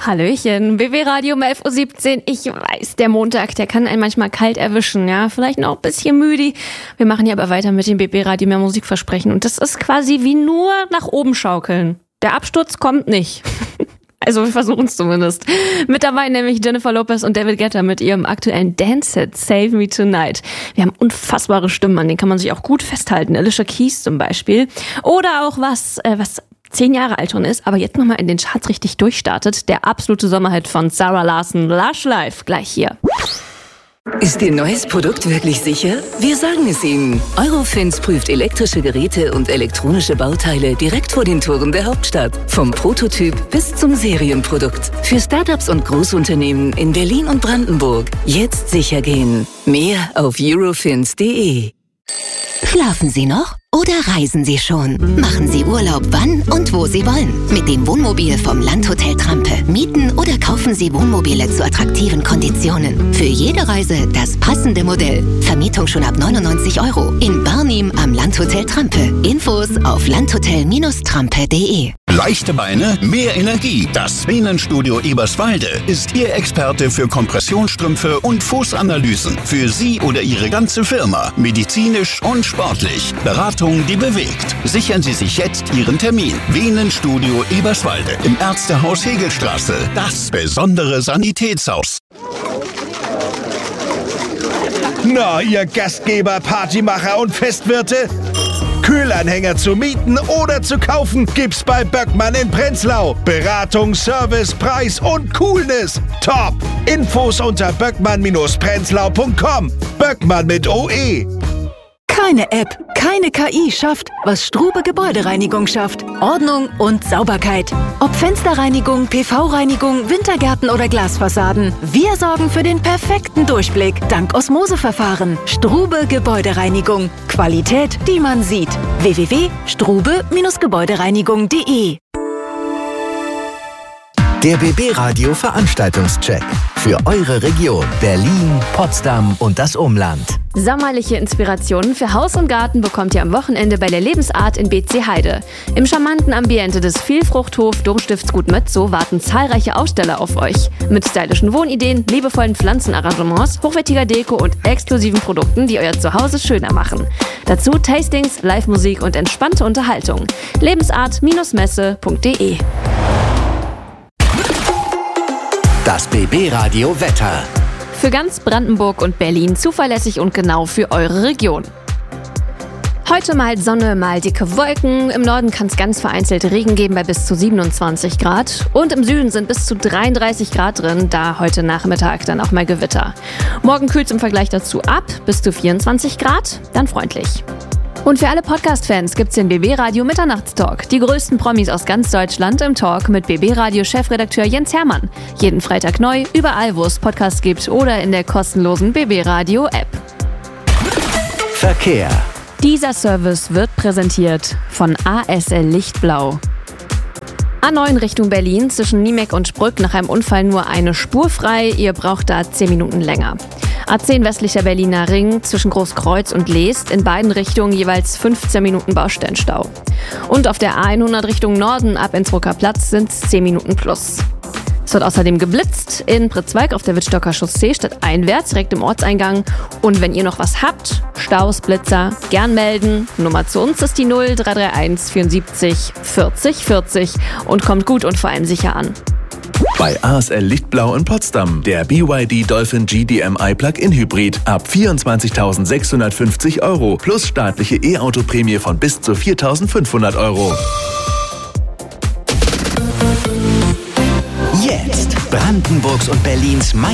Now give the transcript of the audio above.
Hallöchen, BB Radio um 11.17 Uhr. Ich weiß, der Montag, der kann einen manchmal kalt erwischen, ja, vielleicht noch ein bisschen müde. Wir machen hier aber weiter mit dem BB Radio mehr Musikversprechen und das ist quasi wie nur nach oben schaukeln. Der Absturz kommt nicht. Also wir versuchen es zumindest. Mit dabei nämlich Jennifer Lopez und David Guetta mit ihrem aktuellen Dance-Hit Save Me Tonight. Wir haben unfassbare Stimmen, an denen kann man sich auch gut festhalten. Alicia Keys zum Beispiel. Oder auch was 10 Jahre alt schon ist, aber jetzt nochmal in den Charts richtig durchstartet. Der absolute Sommerhit von Zara Larsson, Lush Life, gleich hier. Ist Ihr neues Produkt wirklich sicher? Wir sagen es Ihnen. Eurofins prüft elektrische Geräte und elektronische Bauteile direkt vor den Toren der Hauptstadt. Vom Prototyp bis zum Serienprodukt. Für Startups und Großunternehmen in Berlin und Brandenburg. Jetzt sicher gehen. Mehr auf eurofins.de. Schlafen Sie noch? Oder reisen Sie schon? Machen Sie Urlaub wann und wo Sie wollen. Mit dem Wohnmobil vom Landhotel Trampe. Mieten oder kaufen Sie Wohnmobile zu attraktiven Konditionen. Für jede Reise das passende Modell. Vermietung schon ab 99 € in Barnim am Landhotel Trampe. Infos auf landhotel-trampe.de. Leichte Beine, mehr Energie. Das Venenstudio Eberswalde ist Ihr Experte für Kompressionsstrümpfe und Fußanalysen. Für Sie oder Ihre ganze Firma. Medizinisch und sportlich. Beratung, die bewegt. Sichern Sie sich jetzt Ihren Termin. Venenstudio Eberswalde im Ärztehaus Hegelstraße. Das besondere Sanitätshaus. Na, ihr Gastgeber, Partymacher und Festwirte? Kühlanhänger zu mieten oder zu kaufen gibt's bei Böckmann in Prenzlau. Beratung, Service, Preis und Coolness. Top! Infos unter böckmann-prenzlau.com. Böckmann mit OE. Keine App, keine KI schafft, was Strube Gebäudereinigung schafft. Ordnung und Sauberkeit. Ob Fensterreinigung, PV-Reinigung, Wintergärten oder Glasfassaden. Wir sorgen für den perfekten Durchblick dank Osmoseverfahren. Strube Gebäudereinigung. Qualität, die man sieht. www.strube-gebäudereinigung.de. Der BB Radio Veranstaltungscheck. Für eure Region Berlin, Potsdam und das Umland. Sommerliche Inspirationen für Haus und Garten bekommt ihr am Wochenende bei der Lebensart in BC Heide. Im charmanten Ambiente des Vielfruchthof Domstiftsgut Mötzow warten zahlreiche Aussteller auf euch. Mit stylischen Wohnideen, liebevollen Pflanzenarrangements, hochwertiger Deko und exklusiven Produkten, die euer Zuhause schöner machen. Dazu Tastings, Live-Musik und entspannte Unterhaltung. Lebensart-messe.de. Das BB Radio Wetter. Für ganz Brandenburg und Berlin zuverlässig und genau für eure Region. Heute mal Sonne, mal dicke Wolken. Im Norden kann es ganz vereinzelt Regen geben bei bis zu 27 Grad. Und im Süden sind bis zu 33 Grad drin, da heute Nachmittag dann auch mal Gewitter. Morgen kühlt es im Vergleich dazu ab, bis zu 24 Grad, dann freundlich. Und für alle Podcast-Fans gibt's den BB Radio Mitternachtstalk. Die größten Promis aus ganz Deutschland im Talk mit BB Radio Chefredakteur Jens Hermann. Jeden Freitag neu, überall wo es Podcasts gibt oder in der kostenlosen BB Radio App. Verkehr. Dieser Service wird präsentiert von ASL Lichtblau. A9 Richtung Berlin, zwischen Niemek und Sprück nach einem Unfall nur eine Spur frei. Ihr braucht da 10 Minuten länger. A10 westlicher Berliner Ring zwischen Großkreuz und Leest, in beiden Richtungen jeweils 15 Minuten Baustellenstau. Und auf der A100 Richtung Norden ab Innsbrucker Platz sind es 10 Minuten plus. Es wird außerdem geblitzt in Pritzwalk auf der Wittstocker Chaussee stadteinwärts, direkt im Ortseingang. Und wenn ihr noch was habt, Staus, Blitzer, gern melden. Nummer zu uns ist die 0331 74 40 40 und kommt gut und vor allem sicher an. Bei ASL Lichtblau in Potsdam. Der BYD Dolphin GDMI Plug-in Hybrid ab 24.650 € plus staatliche E-Auto-Prämie von bis zu 4.500 €. Jetzt Brandenburgs und Berlins